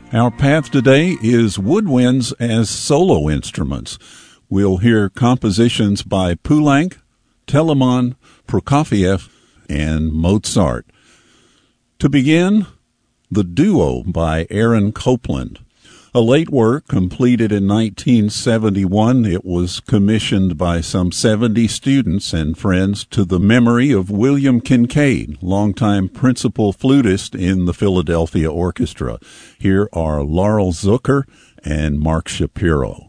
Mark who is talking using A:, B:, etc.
A: Our path today is woodwinds as solo instruments. We'll hear compositions by Poulenc, Telemann, Prokofiev, and Mozart. To begin, The Duo by Aaron Copland. A late work completed in 1971, it was commissioned by some 70 students and friends to the memory of William Kincaid, longtime principal flutist in the Philadelphia Orchestra. Here are Laurel Zucker and Mark Shapiro.